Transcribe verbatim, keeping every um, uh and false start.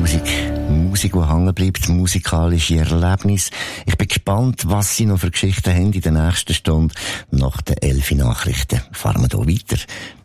Musik. Musik, die hängen bleibt, musikalische Erlebnisse. Ich bin gespannt, was Sie noch für Geschichten haben in der nächsten Stunde. Nach den elf Nachrichten fahren wir hier weiter